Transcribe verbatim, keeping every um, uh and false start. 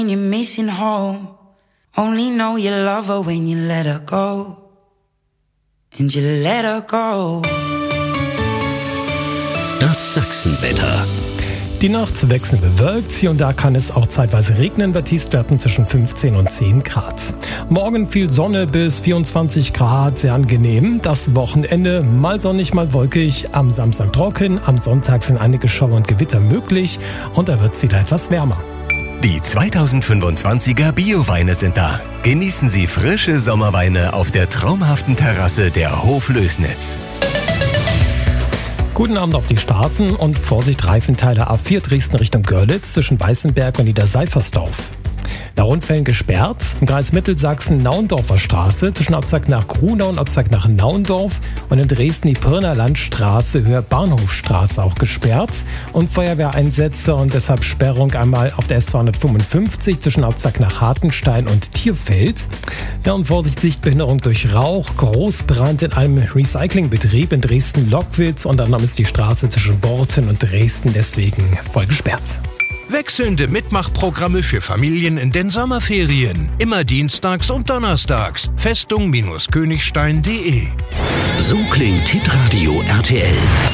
You're missing home. Only know you love her when you let her go. And you let her go. Das Sachsenwetter. Die Nacht wechselnd bewölkt, hier und da kann es auch zeitweise regnen bei Tiefstwerten zwischen fünfzehn und zehn Grad. Morgen viel Sonne bis vierundzwanzig Grad, sehr angenehm. Das Wochenende mal sonnig, mal wolkig, am Samstag trocken, am Sonntag sind einige Schauer und Gewitter möglich und da wird es wieder etwas wärmer. Die zweitausendfünfundzwanziger Bio-Weine sind da. Genießen Sie frische Sommerweine auf der traumhaften Terrasse der Hof Lößnitz. Guten Abend auf die Straßen und Vorsicht, Reifenteile A vier Dresden Richtung Görlitz zwischen Weißenberg und Niederseifersdorf. Nach Unfällen gesperrt, im Kreis Mittelsachsen Naundorfer Straße zwischen Abzag nach Grunau und Abzag nach Naundorf und in Dresden die Pirner Landstraße Höhe Bahnhofstraße auch gesperrt und Feuerwehreinsätze und deshalb Sperrung einmal auf der S zweihundertfünfundfünfzig zwischen Abzag nach Hartenstein und Tierfeld. Ja, und Vorsicht, Sichtbehinderung durch Rauch, Großbrand in einem Recyclingbetrieb in Dresden-Lockwitz und dann ist die Straße zwischen Borten und Dresden deswegen voll gesperrt. Wechselnde Mitmachprogramme für Familien in den Sommerferien. Immer dienstags und donnerstags. Festung Königstein punkt de. So klingt Hitradio R T L.